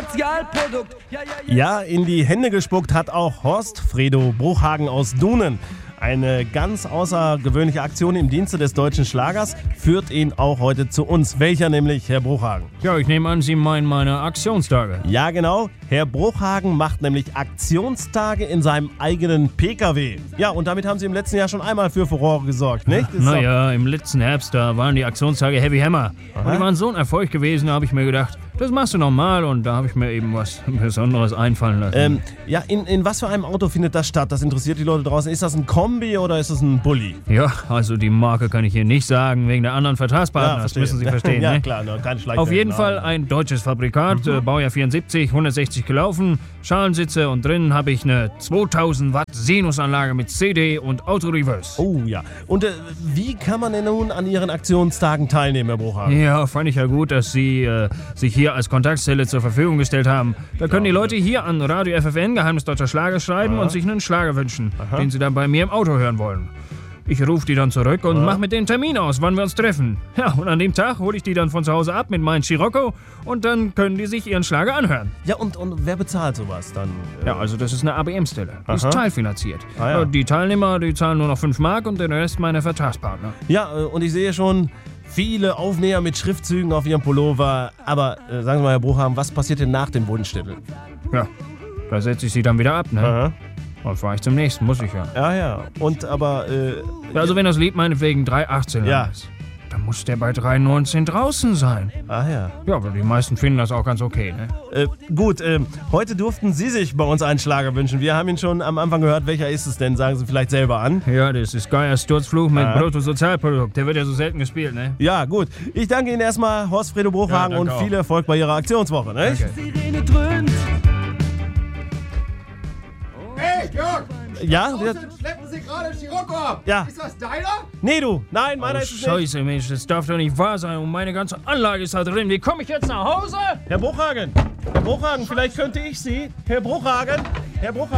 Bruttosozialprodukt. Ja, in die Hände gespuckt hat auch Horst Fredo Bruchhagen aus Dunen. Eine ganz außergewöhnliche Aktion im Dienste des deutschen Schlagers führt ihn auch heute zu uns. Welcher nämlich, Herr Bruchhagen? Ja, ich nehme an, Sie meinen meine Aktionstage. Ja, genau. Herr Bruchhagen macht nämlich Aktionstage in seinem eigenen PKW. Ja, und damit haben Sie im letzten Jahr schon einmal für Furore gesorgt, nicht? Naja, im letzten Herbst, da waren die Aktionstage Heavy Hammer. Und die waren so ein Erfolg gewesen, da habe ich mir gedacht, das machst du normal, und da habe ich mir eben was Besonderes einfallen lassen. Ja, in was für einem Auto findet das statt? Das interessiert die Leute draußen. Ist das ein Kombi oder ist das ein Bulli? Ja, also die Marke kann ich hier nicht sagen, wegen der anderen Vertragspartner, das müssen Sie verstehen. Ja, ne? klar, keine Schleichwerbung. Auf jeden Fall ein deutsches Fabrikat, Baujahr 74, 160 gelaufen, Schalensitze, und drin habe ich eine 2000 Watt Sinusanlage mit CD und Autoreverse. Oh ja. Und wie kann man denn nun an Ihren Aktionstagen teilnehmen, Herr Bruchhagen? Ja, fand ich ja gut, dass Sie sich hier als Kontaktstelle zur Verfügung gestellt haben. Da können die Leute hier an Radio FFN, Geheimnis Deutscher Schlager, schreiben und sich einen Schlager wünschen, den sie dann bei mir im Auto hören wollen. Ich rufe die dann zurück und mache mit denen Termin aus, wann wir uns treffen. Ja, und an dem Tag hole ich die dann von zu Hause ab mit meinem Scirocco, und dann können die sich ihren Schlager anhören. Ja, und wer bezahlt sowas dann? Ja, also das ist eine ABM-Stelle. Die ist teilfinanziert. Ja. Die Teilnehmer, die zahlen nur noch 5 Mark und den Rest meine Vertragspartner. Ja, und ich sehe schon viele Aufnäher mit Schriftzügen auf Ihrem Pullover. Aber sagen Sie mal, Herr Bruchhagen, was passiert denn nach dem Wunschzettel? Ja, da setze ich sie dann wieder ab, ne? Dann fahre ich zum nächsten, muss ich ja. Ja. Und aber, Also wenn das Lied meinetwegen 3,18 ist, dann muss der bei 3,19 draußen sein. ja. Ja, aber die meisten finden das auch ganz okay, ne? Gut, heute durften Sie sich bei uns einen Schlager wünschen. Wir haben ihn schon am Anfang gehört. Welcher ist es denn? Sagen Sie vielleicht selber an. Ja, das ist Geiers Sturzfluch mit Bruttosozialprodukt. Der wird ja so selten gespielt, ne? Ja, gut. Ich danke Ihnen erstmal, Horst Fredo Bruchhagen, und viel Erfolg bei Ihrer Aktionswoche, ne? Okay. Sirene dröhnt. Hey, Jörg! Ja? Schleppen Sie gerade Scirocco ab! Ja. Ist das deiner? Nee, du. Nein, meiner ist es nicht. Scheiße, Mensch, das darf doch nicht wahr sein. Und meine ganze Anlage ist da drin. Wie komme ich jetzt nach Hause? Herr Bruchhagen, vielleicht könnte ich Sie. Herr Bruchhagen.